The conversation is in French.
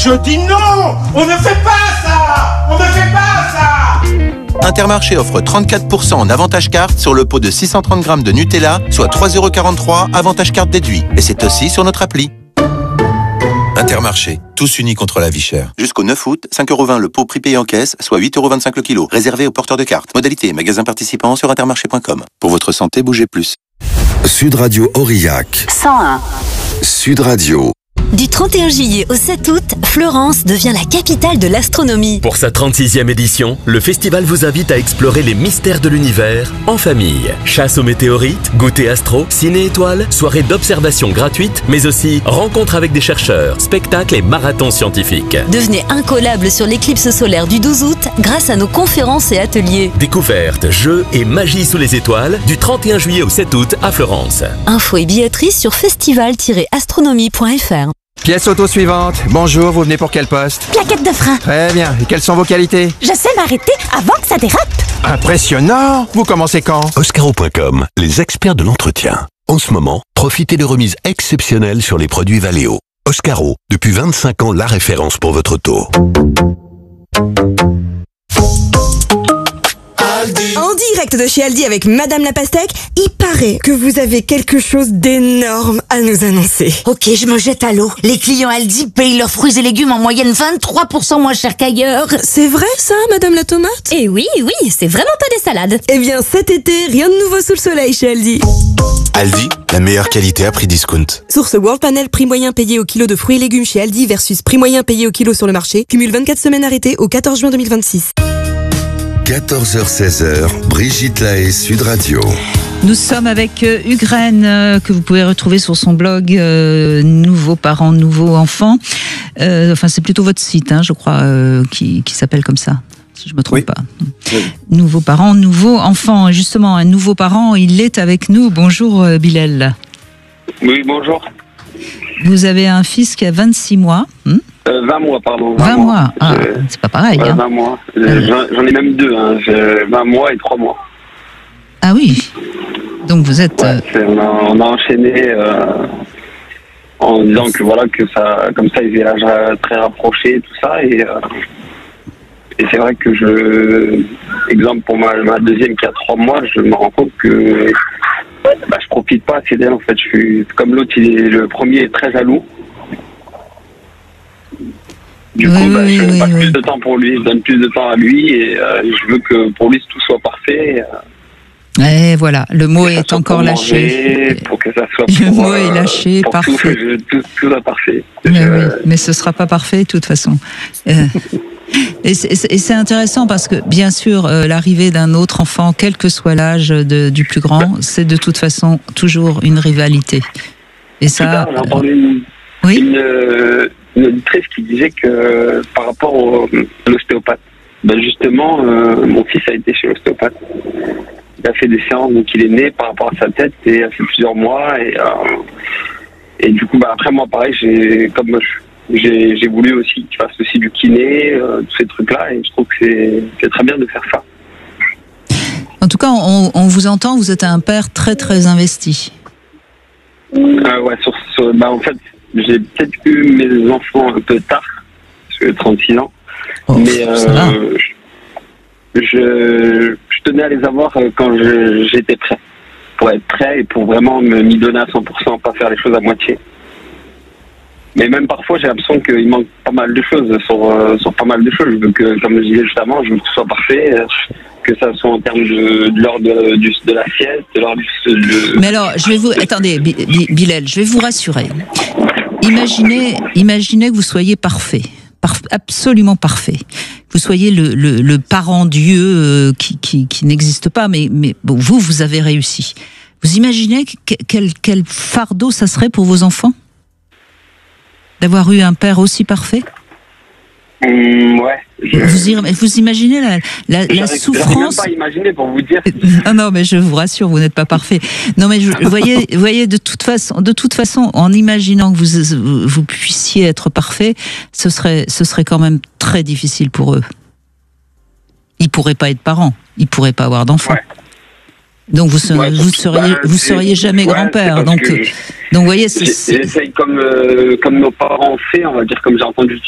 Je dis non. On ne fait pas ça. On ne fait pas ça. Intermarché offre 34% en avantage carte sur le pot de 630 grammes de Nutella, soit 3,43 € avantage carte déduit. Et c'est aussi sur notre appli. Intermarché, tous unis contre la vie chère. Jusqu'au 9 août, 5,20 € le pot prix payé en caisse, soit 8,25 € le kilo. Réservé aux porteurs de cartes. Modalité, magasin participant sur intermarché.com. Pour votre santé, bougez plus. Sud Radio Aurillac 101. Sud Radio. Du 31 juillet au 7 août, Florence devient la capitale de l'astronomie. Pour sa 36e édition, le festival vous invite à explorer les mystères de l'univers en famille. Chasse aux météorites, goûter astro, ciné-étoiles, soirée d'observation gratuite, mais aussi rencontres avec des chercheurs, spectacles et marathons scientifiques. Devenez incollable sur l'éclipse solaire du 12 août grâce à nos conférences et ateliers. Découvertes, jeux et magie sous les étoiles du 31 juillet au 7 août à Florence. Infos et billetterie sur festival-astronomie.fr. Pièce auto suivante. Bonjour, vous venez pour quel poste? Plaquette de frein. Très bien. Et quelles sont vos qualités? Je sais m'arrêter avant que ça dérape. Impressionnant. Vous commencez quand? Oscaro.com, les experts de l'entretien. En ce moment, profitez de remises exceptionnelles sur les produits Valeo. Oscaro, depuis 25 ans, la référence pour votre auto. En direct de chez Aldi avec Madame la Pastèque, il paraît que vous avez quelque chose d'énorme à nous annoncer. Ok, je me jette à l'eau. Les clients Aldi payent leurs fruits et légumes en moyenne 23% moins cher qu'ailleurs. C'est vrai ça, Madame la Tomate? Eh oui, c'est vraiment pas des salades. Eh bien cet été, rien de nouveau sous le soleil chez Aldi. Aldi, la meilleure qualité à prix discount. Source World Panel, prix moyen payé au kilo de fruits et légumes chez Aldi versus prix moyen payé au kilo sur le marché. Cumule 24 semaines arrêtées au 14 juin 2026. 14h-16h, Brigitte Lahaie, Sud Radio. Nous sommes avec Ugraine, que vous pouvez retrouver sur son blog Nouveaux parents, nouveaux enfants. Enfin, c'est plutôt votre site, je crois, qui s'appelle comme ça, si je me trompe pas. Oui. Nouveaux parents, nouveaux enfants. Justement, un nouveau parent, il est avec nous. Bonjour Bilal. Oui, bonjour. Vous avez un fils qui a 26 mois. 20 mois, pardon. 20 mois. Ah, c'est pas pareil. 20 mois. J'en ai même deux. 20 mois et 3 mois. Ah oui. Donc vous êtes... on a enchaîné en disant que voilà, que ça, comme ça, ils avaient l'âge très rapproché et tout ça. Et c'est vrai que exemple pour ma deuxième qui a 3 mois, je me rends compte que je profite pas assez d'elle en fait. Je suis comme l'autre, le premier est très jaloux. Du coup, je passe plus de temps pour lui, je donne plus de temps à lui et je veux que pour lui tout soit parfait. Et voilà, le mot est encore lâché. Pour que ça soit le mot est lâché, pour parfait. Tout soit parfait. Mais ce sera pas parfait de toute façon. Et c'est intéressant parce que bien sûr, l'arrivée d'un autre enfant, quel que soit l'âge du plus grand, c'est de toute façon toujours une rivalité. Et ça. J'ai entendu une auditrice qui disait que par rapport à l'ostéopathe, justement, mon fils a été chez l'ostéopathe. Il a fait des séances, donc il est né par rapport à sa tête et il a fait plusieurs mois et du coup après moi pareil, j'ai voulu aussi qu'il fasse aussi du kiné, tous ces trucs là et je trouve que c'est très bien de faire ça. En tout cas, on vous entend, vous êtes un père très très investi. En fait, j'ai peut-être eu mes enfants un peu tard, parce que 36 ans, mais je tenais à les avoir quand j'étais prêt, pour être prêt et pour vraiment m'y donner à 100%, pas faire les choses à moitié. Mais même parfois, j'ai l'impression qu'il manque pas mal de choses sur pas mal de choses. Je veux que, comme je disais juste avant, je veux que tout soit parfait, que ça soit en termes de l'heure de la sieste, de l'heure Mais alors, attendez, Bilal, je vais vous rassurer. Imaginez que vous soyez parfait. Absolument parfait. Vous soyez le parent Dieu qui n'existe pas, mais bon, vous avez réussi. Vous imaginez quel fardeau ça serait pour vos enfants d'avoir eu un père aussi parfait? Ouais. Vous imaginez la souffrance? Je n'arrive même pas à imaginer pour vous dire. Non, mais je vous rassure, vous n'êtes pas parfait. Non, mais voyez, de toute façon, en imaginant que vous puissiez être parfait, ce serait quand même très difficile pour eux. Ils pourraient pas être parents, ils pourraient pas avoir d'enfants. Ouais. Donc vous seriez jamais grand-père. Donc vous voyez, j'essaye comme nos parents ont fait, on va dire, comme j'ai entendu